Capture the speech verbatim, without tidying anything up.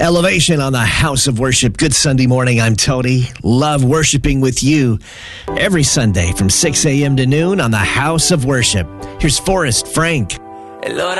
Elevation on the House of Worship. Good Sunday morning. I'm Tony. Love worshiping with you every Sunday from six a.m. to noon on the House of Worship. Here's Forrest Frank. Lord,